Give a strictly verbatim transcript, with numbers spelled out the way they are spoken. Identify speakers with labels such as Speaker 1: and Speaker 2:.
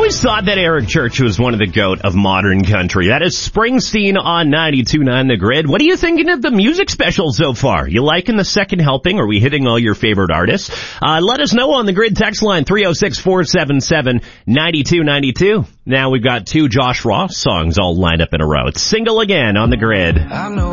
Speaker 1: always thought that Eric Church was one of the GOAT of modern country. That is Springsteen on ninety-two point nine The Grid. What are you thinking of the music special so far? You liking the second helping? Are we hitting all your favorite artists? Uh, let us know on the Grid text line three oh six, four seven seven, nine two nine two. Now we've got two Josh Ross songs all lined up in a row. It's Single Again on the Grid. I know.